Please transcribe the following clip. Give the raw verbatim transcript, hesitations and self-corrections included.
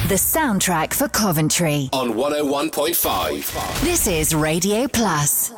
The soundtrack for Coventry. On one oh one point five. This is Radio Plus.